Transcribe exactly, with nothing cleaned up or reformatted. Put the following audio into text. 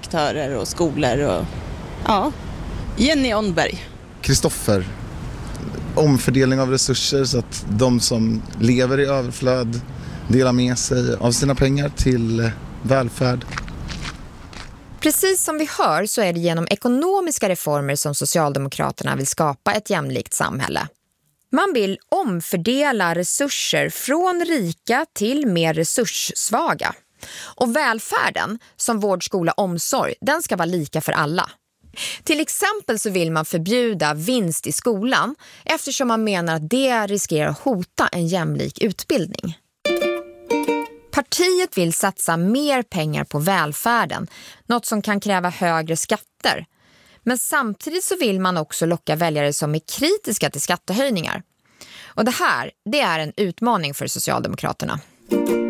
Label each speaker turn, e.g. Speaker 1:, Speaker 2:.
Speaker 1: aktörer och skolor och ja, Jenny Onberg.
Speaker 2: Kristoffer, omfördelning av resurser så att de som lever i överflöd delar med sig av sina pengar till välfärd.
Speaker 3: Precis som vi hör så är det genom ekonomiska reformer som Socialdemokraterna vill skapa ett jämlikt samhälle. Man vill omfördela resurser från rika till mer resurssvaga. Och välfärden, som vård, skola, omsorg, den ska vara lika för alla. Till exempel så vill man förbjuda vinst i skolan eftersom man menar att det riskerar att hota en jämlik utbildning. Partiet vill satsa mer pengar på välfärden, något som kan kräva högre skatter. Men samtidigt så vill man också locka väljare som är kritiska till skattehöjningar. Och det här, det är en utmaning för Socialdemokraterna.